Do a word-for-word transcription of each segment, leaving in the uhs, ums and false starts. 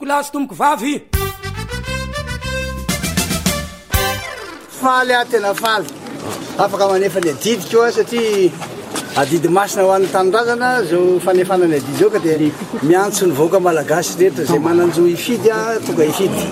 kolasy tomboko vavy faly a tena faly afaka manefa ny adidy koa satria adidy masina ho an'ny tanindrazana zao fanefanany adidy zao ka dia miantso ny vahoaka malagasy rehetra zay mananjo ifidy a tonga ifidy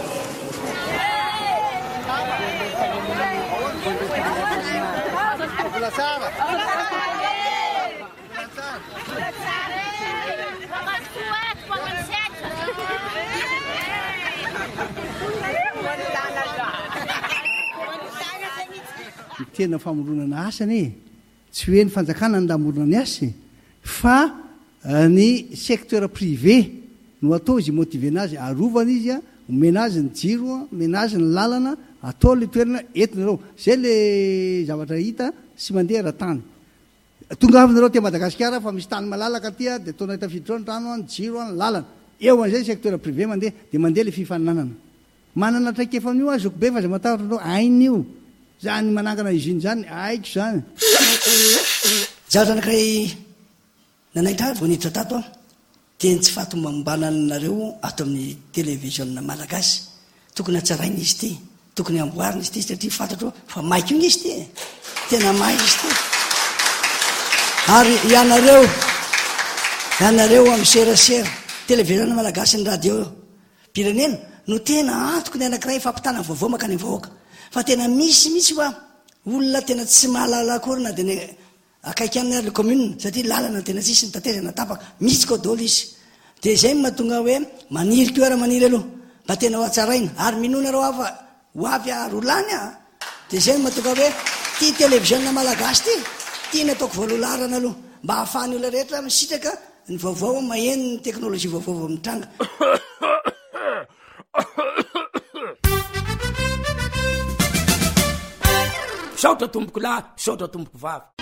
tena famoronana asany tsy hoe ny fanjakana ny ndamorona ny asy fa ny secteur privé no atao izy motivena azy arovana izy a omena azy ny jiro omena azy ny lalana atao le toerana entinareo zay le zavatra hita sy mandeha raha-tany tonga avinareo te Madagasikara fa misy tany malalaka tia dia ataonao tafiditra ao ny trano ny jiro ny lalana eo an'izay secteur privé mandeha dia mandeha le fifaninanana manana traikefa amin'io azoko be fa zay matahotra anao ain'io zany manangana izy iny zany aiko zany zaho zanakray nanaitra vao niditra tato a dia tsy fatomambananareo ato amin'ny télévision malagasy tokony hatsaraina izy ty tokony amboarina izy ty satria fantatro fa maiko iny izy ty tena mai izy ty ary ianareo ianareo amin'ny serasera télévision malagasy ny radio pirenena no tena antoko ny anankiray fampitana vaovao makany vahoaka fa tena misy misy fa olona tena tsy mahalala akory na dia ny akaiky amin'ny le commune satria lalana tena tsisy ny tatezana tapaka misy koa dolo izy dia izay mahatonga hoe maniry ko ara maniry aloha mba tena ho atsaraina ary minona reo afa ho avy arolany a dia izay mahatonga hoe ty télévision malagasy ty tiana ataoko voalolarana aloha mba hahafahany olona rehetra misitraka ny vaovao maheno ny teknôlôjia vaovao mitranga saotra tomboko lahy saotra tomboko vavy